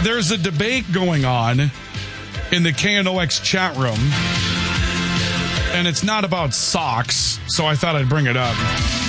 there's a debate going on in the KNOX chat room, and it's not about socks, so I thought I'd bring it up.